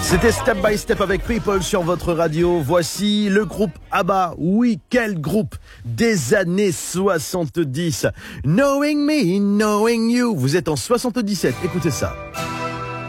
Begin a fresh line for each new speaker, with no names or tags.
C'était Step by Step avec People sur votre radio. Voici le groupe ABBA. Oui, quel groupe des années 70. Knowing me, knowing you. Vous êtes en 77. Écoutez ça.